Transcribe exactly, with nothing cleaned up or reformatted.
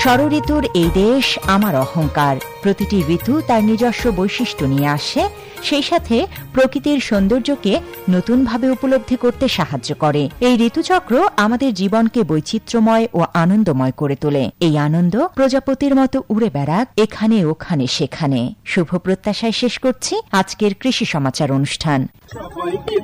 ষড়ঋতুর এই দেশ আমার অহংকার। প্রতিটি ঋতু তার নিজস্ব বৈশিষ্ট্য নিয়ে আসে, সেই সাথে প্রকৃতির সৌন্দর্যকে নতুনভাবে উপলব্ধি করতে সাহায্য করে। এই ঋতুচক্র আমাদের জীবনকে বৈচিত্র্যময় ও আনন্দময় করে তোলে। এই আনন্দ প্রজাপতির মতো উড়ে বেড়াক এখানে ওখানে সেখানে। শুভ প্রত্যাশায় শেষ করছি আজকের কৃষি সমাচার অনুষ্ঠান।